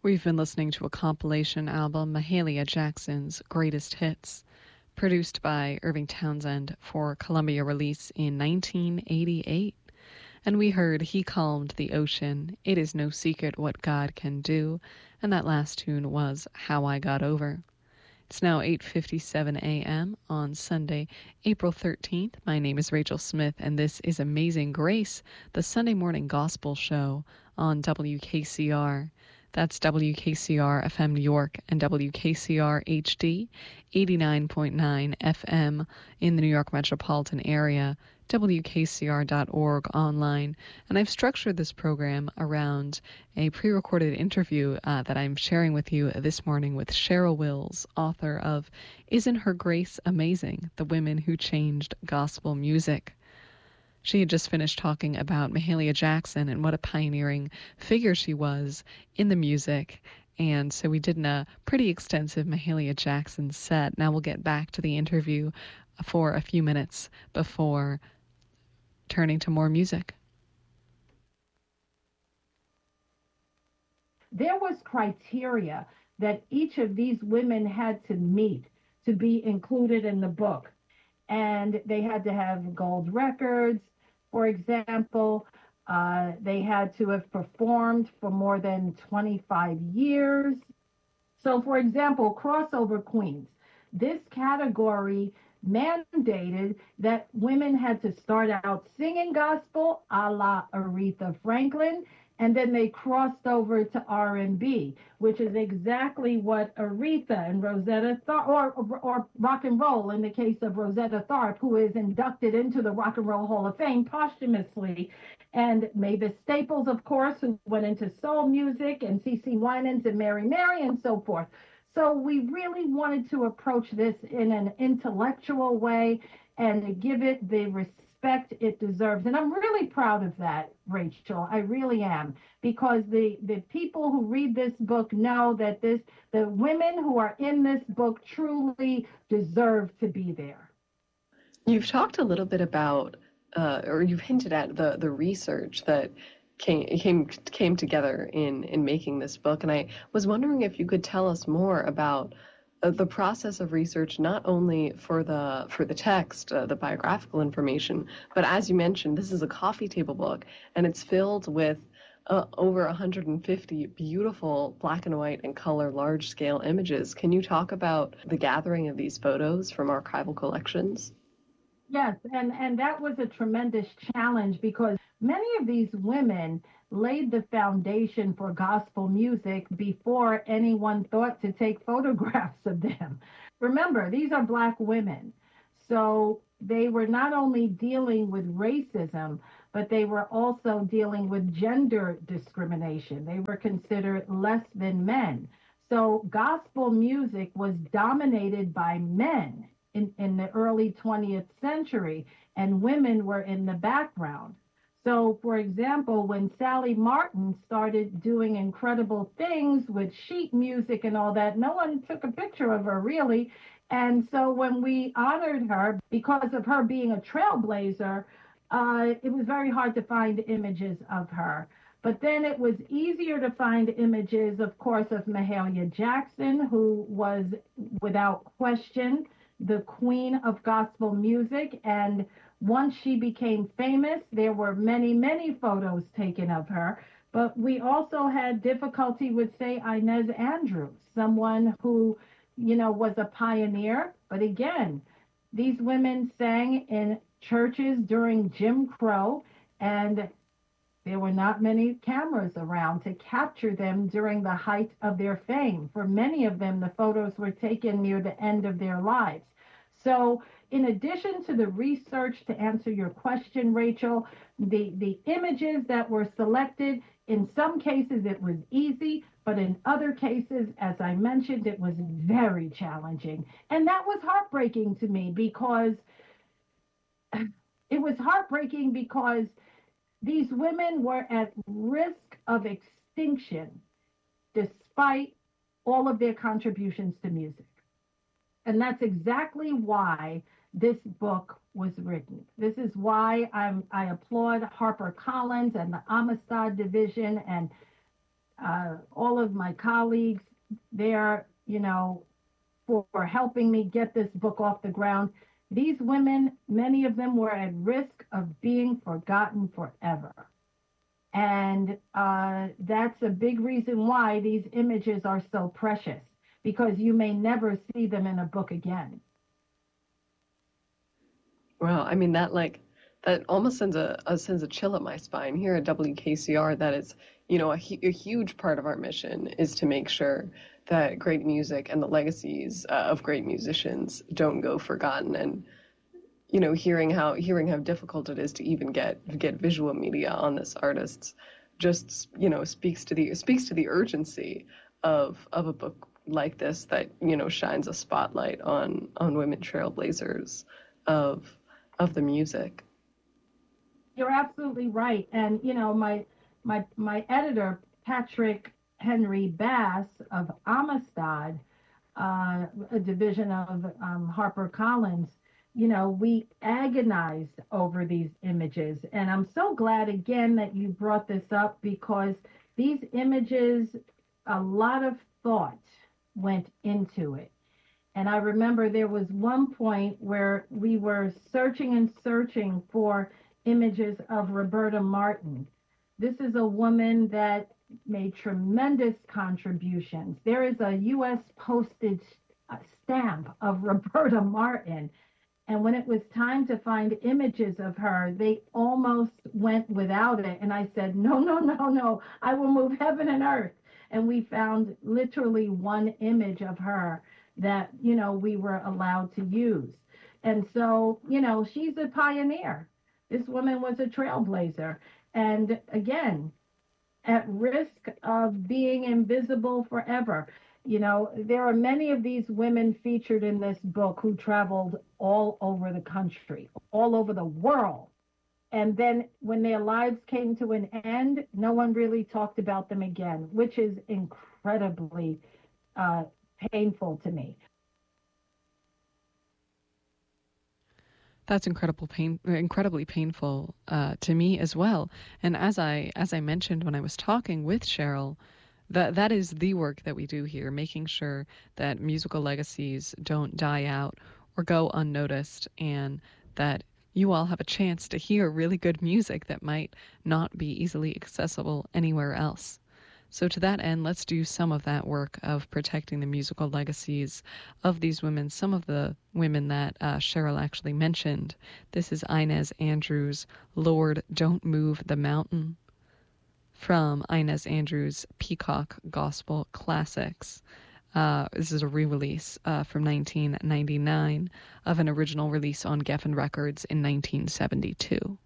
We've been listening to a compilation album, Mahalia Jackson's Greatest Hits, produced by Irving Townsend for Columbia release in 1988. And we heard He Calmed the Ocean, It Is No Secret What God Can Do, and that last tune was How I Got Over. It's now 8:57 a.m. on Sunday, April 13th. My name is Rachel Smith, and this is Amazing Grace, the Sunday morning gospel show on WKCR. That's WKCR FM New York and WKCR HD 89.9 FM in the New York metropolitan area, WKCR.org online. And I've structured this program around a pre-recorded interview that I'm sharing with you this morning with Cheryl Wills, author of Isn't Her Grace Amazing? The Women Who Changed Gospel Music. She had just finished talking about Mahalia Jackson and what a pioneering figure she was in the music. And so we did a pretty extensive Mahalia Jackson set. Now we'll get back to the interview for a few minutes before turning to more music. There was criteria that each of these women had to meet to be included in the book. And they had to have gold records. For example, they had to have performed for more than 25 years. So, for example, crossover queens. This category mandated that women had to start out singing gospel a la Aretha Franklin, and then they crossed over to R&B, which is exactly what Aretha and Rosetta Tharpe, or rock and roll in the case of Rosetta Tharpe, who is inducted into the Rock and Roll Hall of Fame posthumously, and Mavis Staples, of course, who went into soul music, and CeCe Winans and Mary Mary, and so forth. So we really wanted to approach this in an intellectual way and give it the respect it deserves. And I'm really proud of that, Rachel. I really am, because the people who read this book know that the women who are in this book truly deserve to be there. You've talked a little bit about, or you've hinted at the research that came together in making this book, and I was wondering if you could tell us more about the process of research, not only for the text, the biographical information, but as you mentioned, this is a coffee table book, and it's filled with over 150 beautiful black and white and color large-scale images. Can you talk about the gathering of these photos from archival collections? Yes, and that was a tremendous challenge because many of these women laid the foundation for gospel music before anyone thought to take photographs of them. Remember, these are Black women. So they were not only dealing with racism, but they were also dealing with gender discrimination. They were considered less than men. So gospel music was dominated by men in the early 20th century, and women were in the background. So, for example, when Sally Martin started doing incredible things with sheet music and all that, no one took a picture of her really. And so when we honored her, because of her being a trailblazer, it was very hard to find images of her. But then it was easier to find images, of course, of Mahalia Jackson, who was, without question, the queen of gospel music. And once she became famous, there were many, many photos taken of her. But we also had difficulty with, say, Inez Andrews, someone who, was a pioneer. But again, these women sang in churches during Jim Crow, and there were not many cameras around to capture them during the height of their fame. For many of them, the photos were taken near the end of their lives. So in addition to the research, to answer your question, Rachel, the images that were selected, in some cases it was easy, but in other cases, as I mentioned, it was very challenging. And that was heartbreaking to me because these women were at risk of extinction despite all of their contributions to music. And that's exactly why this book was written. This is why I applaud HarperCollins and the Amistad division and all of my colleagues there, for helping me get this book off the ground. These women, many of them were at risk of being forgotten forever. And that's a big reason why these images are so precious, because you may never see them in a book again. Well, I mean, that almost sends a chill up my spine. Here at WKCR, that is, a huge part of our mission is to make sure that great music and the legacies of great musicians don't go forgotten. And hearing how difficult it is to even get visual media on this artist just speaks to the urgency of a book like this that shines a spotlight on women trailblazers of the music. You're absolutely right. And my editor, Patrick Henry Bass of Amistad, a division of HarperCollins, we agonized over these images. And I'm so glad again that you brought this up, because these images, a lot of thought went into it. And I remember there was one point where we were searching and searching for images of Roberta Martin. This is a woman that made tremendous contributions. There is a U.S. postage stamp of Roberta Martin. And when it was time to find images of her, they almost went without it. And I said, no, I will move heaven and earth. And we found literally one image of her that, we were allowed to use. And so, she's a pioneer. This woman was a trailblazer. And again, at risk of being invisible forever. There are many of these women featured in this book who traveled all over the country, all over the world. And then when their lives came to an end, no one really talked about them again, which is incredibly painful to me. That's incredibly painful to me as well. And as I mentioned when I was talking with Cheryl, that is the work that we do here, making sure that musical legacies don't die out or go unnoticed, and that you all have a chance to hear really good music that might not be easily accessible anywhere else. So to that end, let's do some of that work of protecting the musical legacies of these women, some of the women that Cheryl actually mentioned. This is Inez Andrews' Lord, Don't Move the Mountain, from Inez Andrews' Peacock Gospel Classics. This is a re-release from 1999 of an original release on Geffen Records in 1972.